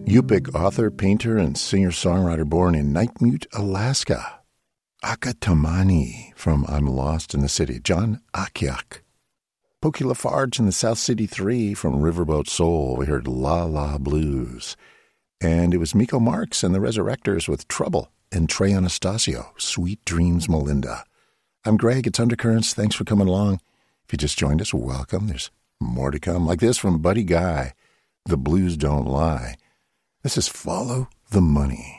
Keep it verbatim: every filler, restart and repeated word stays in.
Yupik author, painter, and singer-songwriter born in Nightmute, Alaska. Akatamani from I'm Lost in the City, John Akiak. Pokey Lafarge in the South City Three from Riverboat Soul. We heard La La Blues. And it was Miko Marks and the Resurrectors with Trouble, and Trey Anastasio, Sweet Dreams Melinda. I'm Greg, it's Undercurrents. Thanks for coming along. If you just joined us, welcome. There's more to come, like this from Buddy Guy. The Blues Don't Lie. This is Follow the Money.